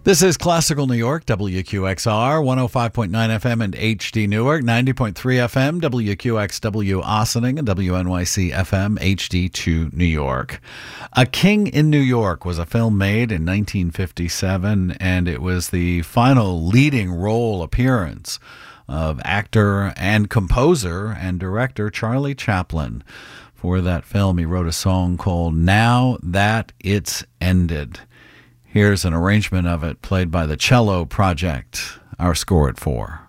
This is Classical New York, WQXR, 105.9 FM and HD Newark, 90.3 FM, WQXW Ossining, and WNYC FM, HD2 New York. A King in New York was a film made in 1957, and it was the final leading role appearance of actor and composer and director Charlie Chaplin. For that film, he wrote a song called Now That It's Ended. Here's an arrangement of it played by the Cello Project. Our score at 4.